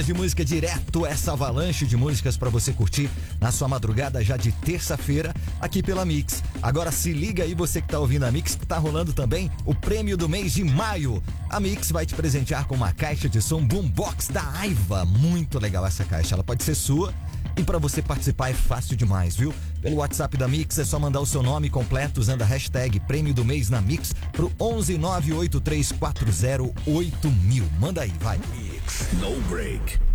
De música direto, essa avalanche de músicas pra você curtir na sua madrugada já de terça-feira aqui pela Mix. Agora se liga aí você que tá ouvindo a Mix, que tá rolando também o prêmio do mês de maio. A Mix vai te presentear com uma caixa de som Boombox da Aiva. Muito legal essa caixa, ela pode ser sua. E pra você participar é fácil demais, viu? Pelo WhatsApp da Mix é só mandar o seu nome completo usando a hashtag Prêmio do Mês na Mix pro 11983408000. Manda aí, vai. Mix, no break.